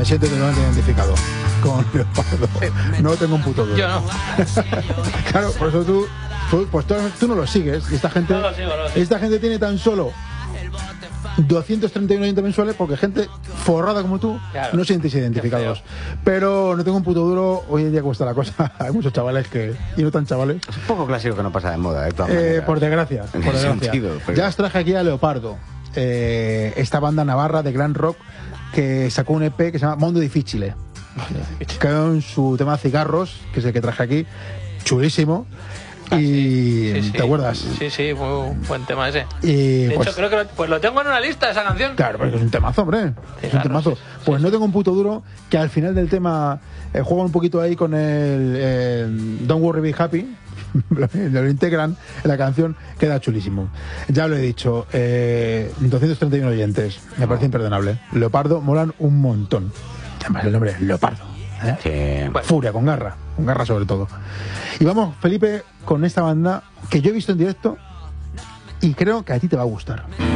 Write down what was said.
Me siento totalmente identificado con Leopardo. No tengo un puto duro. Yo no. Claro, por eso tú no lo sigues. Y esta gente, No lo sigo. esta gente tiene tan solo 231 oyentes mensuales porque gente forrada como tú Claro. no sientes identificados. Pero no tengo un puto duro. Hoy en día cuesta la cosa. Hay muchos chavales y no tan chavales. Es un poco clásico que no pasa de moda, de todas maneras. Por desgracia. En Por ese desgracia. sentido, pero- Ya os traje aquí a Leopardo, esta banda navarra de glam rock que sacó un EP que se llama Mondo Difficile, con su tema Cigarros, que es el que traje aquí, chulísimo. Sí. ¿te acuerdas? Sí, muy buen tema ese. Y De pues, hecho, creo que lo tengo en una lista, esa canción. claro, porque es un temazo, hombre. Es un Cigarros, temazo. sí, Pues no tengo un puto duro, que al final del tema juega un poquito ahí con el Don't Worry Be Happy. Lo integran en la canción, queda chulísimo. Ya lo he dicho, 231 oyentes, me parece imperdonable. Leopardo molan un montón. Además el nombre es Leopardo, ¿eh? Sí. Bueno. Furia, con garra sobre todo. Y vamos, Felipe, con esta banda que yo he visto en directo y creo que a ti te va a gustar.